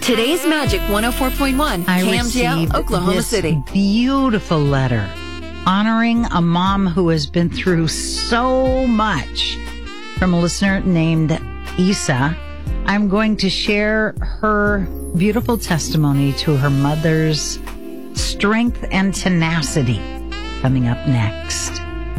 Today's Magic 104.1, I KMGL, received Oklahoma this City. beautiful letter honoring a mom who has been through so much from a listener named Isa. I'm going to share her beautiful testimony to her mother's strength and tenacity coming up next.